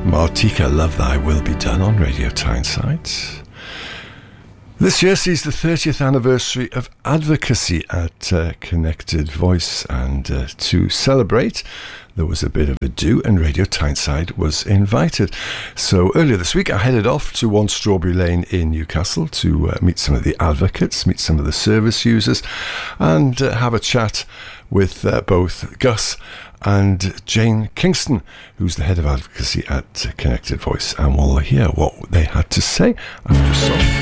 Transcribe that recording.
Martika, Love Thy Will Be Done on Radio Tyneside. This year sees the 30th anniversary of advocacy at Connected Voice, and to celebrate, there was a bit of a do, and Radio Tyneside was invited. So earlier this week, I headed off to 1 Strawberry Lane in Newcastle to meet some of the advocates, meet some of the service users, and have a chat with both Gus and Jane Kingston, who's the head of advocacy at Connected Voice, and we'll hear what they had to say after a song.